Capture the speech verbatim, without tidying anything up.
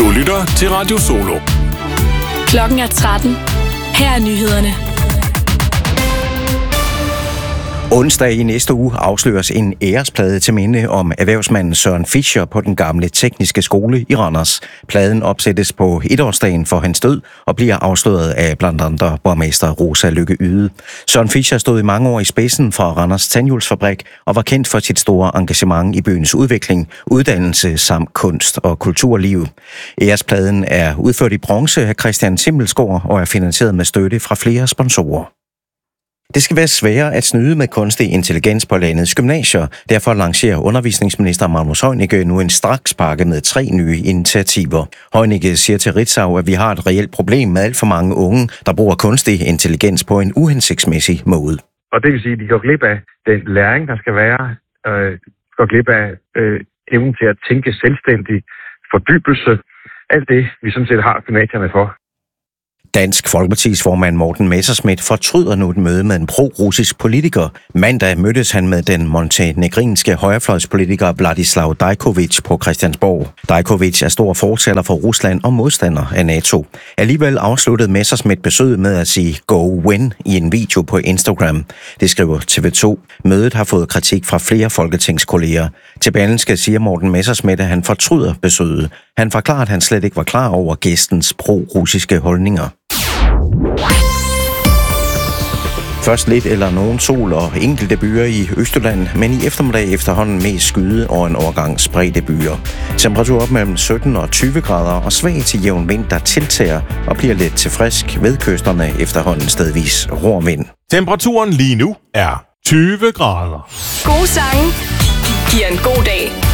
lytter til Radio Solo. Klokken er tretten. Her er nyhederne. Onsdag i næste uge afsløres en æresplade til minde om erhvervsmanden Søren Fischer på den gamle tekniske skole i Randers. Pladen opsættes på etårsdagen for hans død og bliver afsløret af blandt andre borgmester Rosa Lykke Yde. Søren Fischer stod i mange år i spidsen for Randers Tandhjulsfabrik og var kendt for sit store engagement i byens udvikling, uddannelse samt kunst- og kulturliv. Ærespladen er udført i bronze af Christian Simmelsgaard og er finansieret med støtte fra flere sponsorer. Det skal være sværere at snyde med kunstig intelligens på landets gymnasier. Derfor lancerer undervisningsminister Magnus Heunicke nu en strakspakke med tre nye initiativer. Heunicke siger til Ritzau, at vi har et reelt problem med alt for mange unge, der bruger kunstig intelligens på en uhensigtsmæssig måde. Og det vil sige, at de går glip af den læring, der skal være, øh, går glip af øh, evnen til at tænke selvstændig, fordybelse, alt det, vi sådan set har gymnasierne for. Dansk Folkepartis formand Morten Messerschmidt fortryder nu et møde med en pro-russisk politiker. Mandag mødtes han med den montenegrinske højrefløjspolitiker Vladislav Dajkovic på Christiansborg. Dajkovic er stor fortaler for Rusland og modstander af NATO. Alligevel afsluttede Messerschmidt besøget med at sige "go win" i en video på Instagram. Det skriver T V to. Mødet har fået kritik fra flere folketingskolleger. Til Berlingske siger Morten Messerschmidt, at han fortryder besøget. Han forklarer, at han slet ikke var klar over gæstens pro-russiske holdninger. Først lidt eller nogen sol og enkelte byer i Østjylland, men i eftermiddag efterhånden mest skyde og en overgang spredte byer. Temperatur op mellem sytten og tyve grader og svag til jævn vind, der tiltager og bliver lidt til frisk ved kysterne efterhånden stedvis rå vind. Temperaturen lige nu er tyve grader. Gode sange giver en god dag.